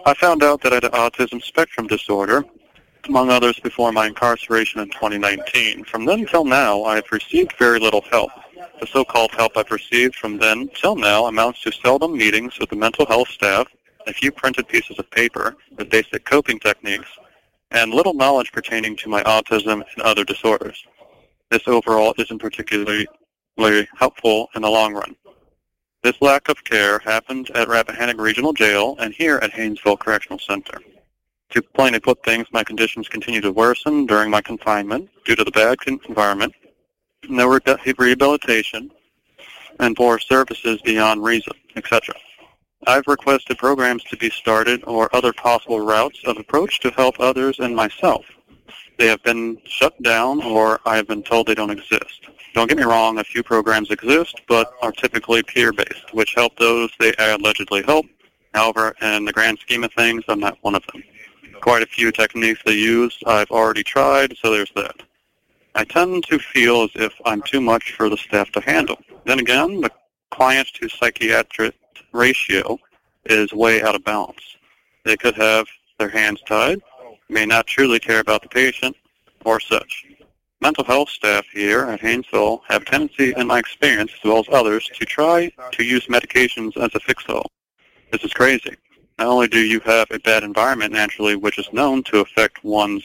I found out that I had autism spectrum disorder, among others, before my incarceration in 2019. From then till now, I have received very little help. The so-called help I've received from then till now amounts to seldom meetings with the mental health staff, a few printed pieces of paper with basic coping techniques, and little knowledge pertaining to my autism and other disorders. This overall isn't particularly helpful in the long run. This lack of care happened at Rappahannock Regional Jail and here at Haynesville Correctional Center. To plainly put things, my conditions continue to worsen during my confinement due to the bad environment, no rehabilitation, and poor services beyond reason, etc. I've requested programs to be started or other possible routes of approach to help others and myself. They have been shut down or I have been told they don't exist. Don't get me wrong, a few programs exist, but are typically peer-based, which help those they allegedly help. However, in the grand scheme of things, I'm not one of them. Quite a few techniques they use I've already tried, so there's that. I tend to feel as if I'm too much for the staff to handle. Then again, the client to psychiatric ratio is way out of balance. They could have their hands tied, may not truly care about the patient, or such. Mental health staff here at Haynesville have a tendency, in my experience, as well as others, to try to use medications as a fix-all. This is crazy. Not only do you have a bad environment naturally, which is known to affect one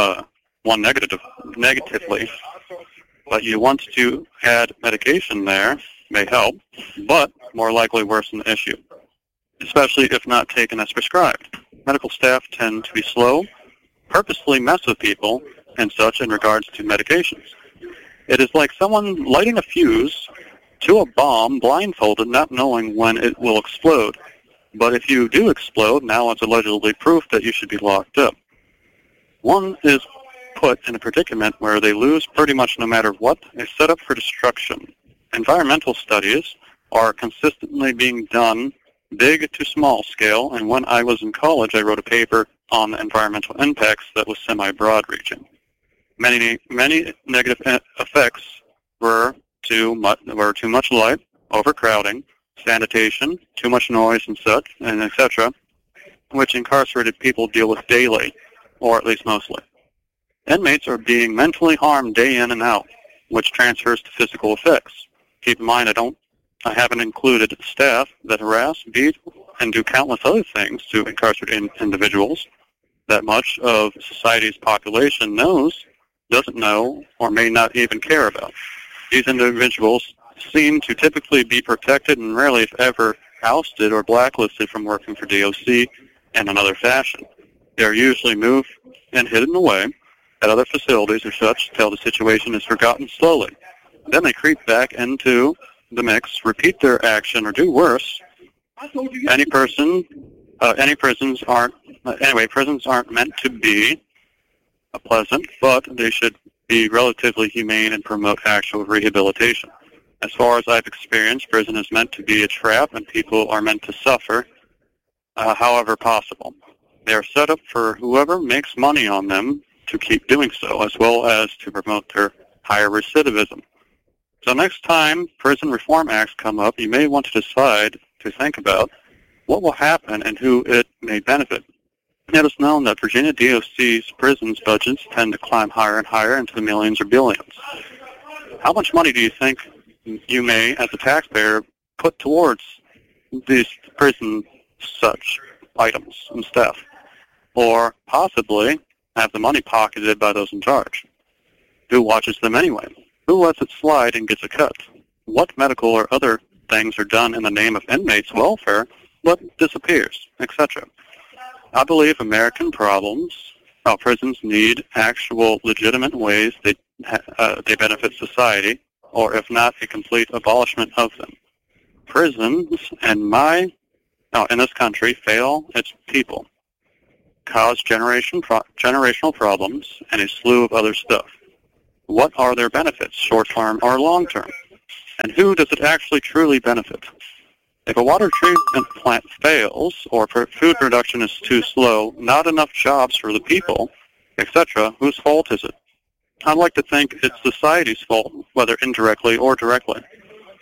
negatively, but you want to add medication there, may help, but more likely worsen the issue, especially if not taken as prescribed. Medical staff tend to be slow, purposely mess with people, and such in regards to medications. It is like someone lighting a fuse to a bomb blindfolded, not knowing when it will explode. But if you do explode, now it's allegedly proof that you should be locked up. One is put in a predicament where they lose pretty much no matter what, is set up for destruction. Environmental studies are consistently being done big to small scale, and when I was in college, I wrote a paper on the environmental impacts that was semi-broad reaching. Many negative effects were too much light, overcrowding, sanitation, too much noise and such, and etc., which incarcerated people deal with daily, or at least mostly. Inmates are being mentally harmed day in and out, which transfers to physical effects. Keep in mind, I haven't included staff that harass, beat, and do countless other things to incarcerated individuals that much of society's population doesn't know, or may not even care about. These individuals seem to typically be protected and rarely, if ever, ousted or blacklisted from working for DOC in another fashion. They are usually moved and hidden away at other facilities or such till the situation is forgotten slowly. Then they creep back into the mix, repeat their action, or do worse. Prisons aren't meant to be pleasant, but they should be relatively humane and promote actual rehabilitation. As far as I've experienced, prison is meant to be a trap, and people are meant to suffer however possible. They are set up for whoever makes money on them to keep doing so, as well as to promote their higher recidivism. So next time prison reform acts come up, you may want to think about what will happen and who it may benefit. It is known that Virginia DOC's prisons budgets tend to climb higher and higher into the millions or billions. How much money do you think you may, as a taxpayer, put towards these prison such items and stuff? Or possibly have the money pocketed by those in charge? Who watches them anyway? Who lets it slide and gets a cut? What medical or other things are done in the name of inmates' welfare but disappears, etc.? I believe American prisons need actual legitimate ways they benefit society, or if not, a complete abolishment of them. Prisons in this country fail its people, cause generational problems, and a slew of other stuff. What are their benefits, short-term or long-term? And who does it actually truly benefit? If a water treatment plant fails, or food production is too slow, not enough jobs for the people, etc., whose fault is it? I'd like to think it's society's fault, whether indirectly or directly.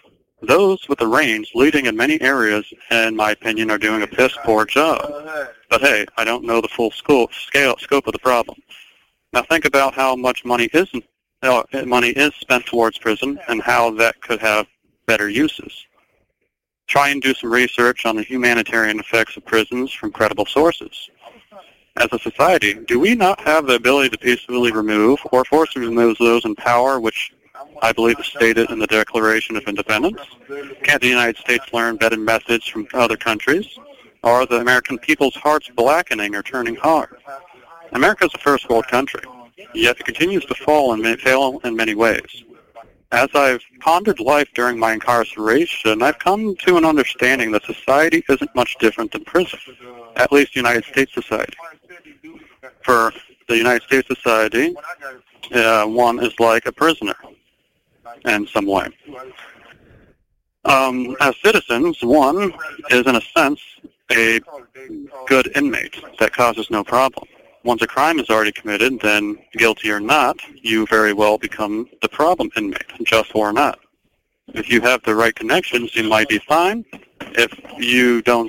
Those with the reins leading in many areas, in my opinion, are doing a piss-poor job. But hey, I don't know the full scope of the problem. Now think about how much money is spent towards prison and how that could have better uses. Try and do some research on the humanitarian effects of prisons from credible sources. As a society, do we not have the ability to peacefully remove or forcibly remove those in power, which I believe is stated in the Declaration of Independence? Can't the United States learn better methods from other countries? Or are the American people's hearts blackening or turning hard? America is a first world country, yet it continues to fail in many ways. As I've pondered life during my incarceration, I've come to an understanding that society isn't much different than prison, at least United States society. For the United States society, one is like a prisoner in some way. As citizens, one is, in a sense, a good inmate that causes no problem. Once a crime is already committed, then guilty or not, you very well become the problem inmate, just or not. If you have the right connections, you might be fine. If you don't,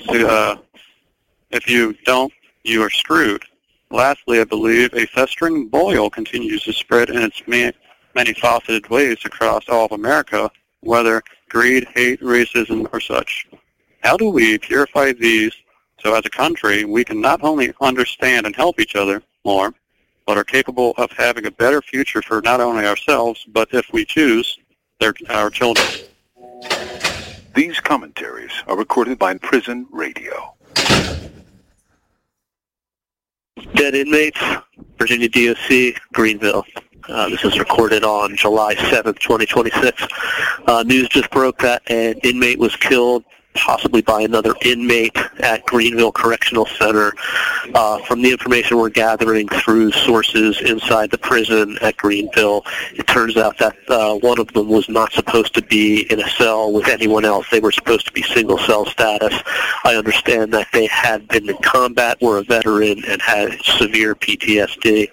you are screwed. Lastly, I believe a festering boil continues to spread in its many faceted ways across all of America, whether greed, hate, racism, or such. How do we purify these so as a country we can not only understand and help each other more, but are capable of having a better future for not only ourselves, but if we choose, our children? These commentaries are recorded by Prison Radio. Dead inmates, Virginia DOC, Greenville. This is recorded on July 7th, 2026. News just broke that an inmate was killed, possibly by another inmate at Greenville Correctional Center. From the information we're gathering through sources inside the prison at Greenville, it turns out that one of them was not supposed to be in a cell with anyone else. They were supposed to be single cell status. I understand that they had been in combat, were a veteran, and had severe PTSD.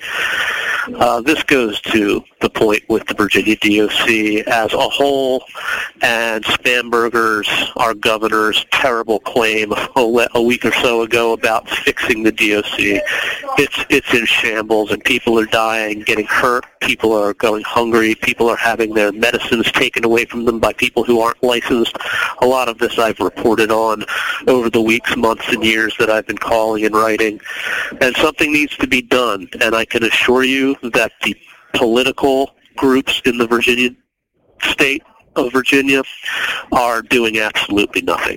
This goes to the point with the Virginia DOC as a whole, and Spamberger's, our governor's terrible claim a week or so ago about fixing the DOC. It's in shambles, and people are dying, getting hurt, people are going hungry, people are having their medicines taken away from them by people who aren't licensed. A lot of this I've reported on over the weeks, months, and years that I've been calling and writing, and something needs to be done, and I can assure you that the political groups in the Virginia state of Virginia are doing absolutely nothing.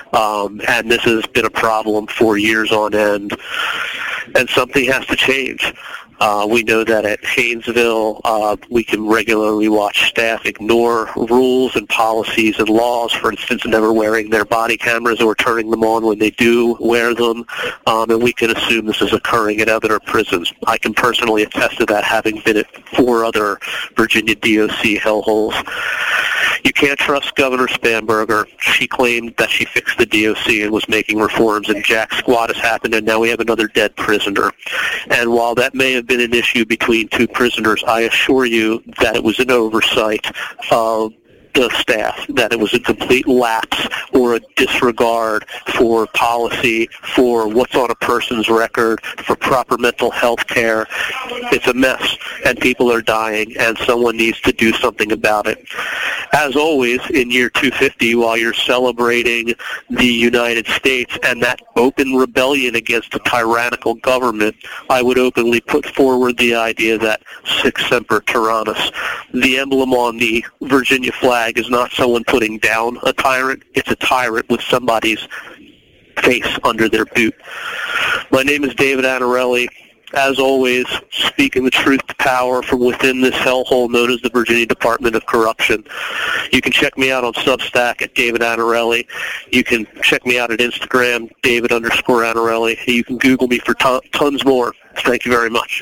And this has been a problem for years on end, and something has to change. We know that at Haynesville, we can regularly watch staff ignore rules and policies and laws, for instance, never wearing their body cameras or turning them on when they do wear them, and we can assume this is occurring at other prisons. I can personally attest to that, having been at 4 other Virginia DOC hellholes. You can't trust Governor Spamberger. She claimed that she fixed the DOC and was making reforms, and jack squat has happened, and now we have another dead prisoner. And while that may have been an issue between 2 prisoners, I assure you that it was an oversight of the staff, that it was a complete lapse or a disregard for policy, for what's on a person's record, for proper mental health care. It's a mess, and people are dying, and someone needs to do something about it. As always, in year 250, while you're celebrating the United States and that open rebellion against a tyrannical government, I would openly put forward the idea that Sic Semper Tyrannis, the emblem on the Virginia flag, is not someone putting down a tyrant. It's a tyrant with somebody's face under their boot. My name is David Anarelli. As always, speaking the truth to power from within this hellhole known as the Virginia Department of Corruption. You can check me out on Substack at David Anarelli. You can check me out at Instagram, David_Anarelli. You can Google me for tons more. Thank you very much.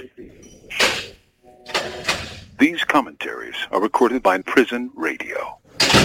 These commentaries are recorded by Prison Radio.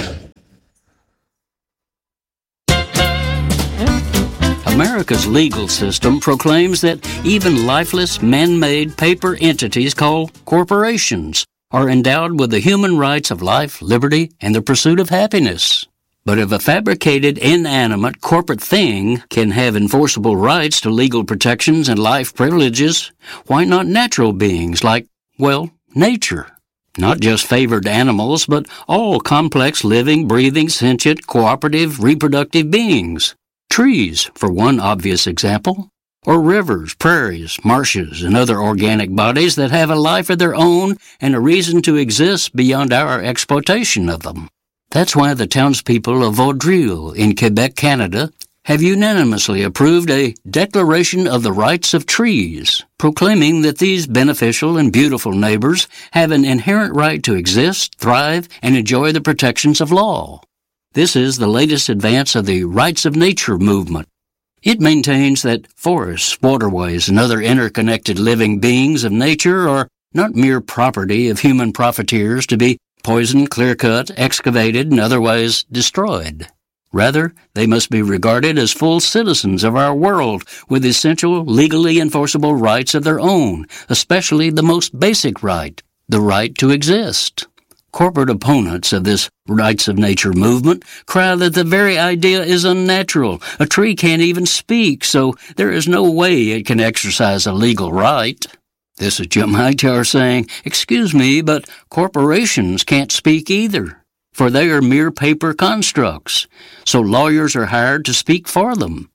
America's legal system proclaims that even lifeless, man-made paper entities called corporations are endowed with the human rights of life, liberty, and the pursuit of happiness. But if a fabricated, inanimate, corporate thing can have enforceable rights to legal protections and life privileges, why not natural beings like, well, nature? Not just favored animals, but all complex, living, breathing, sentient, cooperative, reproductive beings. Trees, for one obvious example. Or rivers, prairies, marshes, and other organic bodies that have a life of their own and a reason to exist beyond our exploitation of them. That's why the townspeople of Vaudreuil in Quebec, Canada, have unanimously approved a Declaration of the Rights of Trees, proclaiming that these beneficial and beautiful neighbors have an inherent right to exist, thrive, and enjoy the protections of law. This is the latest advance of the Rights of Nature movement. It maintains that forests, waterways, and other interconnected living beings of nature are not mere property of human profiteers to be poisoned, clear-cut, excavated, and otherwise destroyed. Rather, they must be regarded as full citizens of our world with essential, legally enforceable rights of their own, especially the most basic right, the right to exist. Corporate opponents of this rights of nature movement cry that the very idea is unnatural. A tree can't even speak, so there is no way it can exercise a legal right. This is Jim Hightower saying, "Excuse me, but corporations can't speak either, for they are mere paper constructs, so lawyers are hired to speak for them.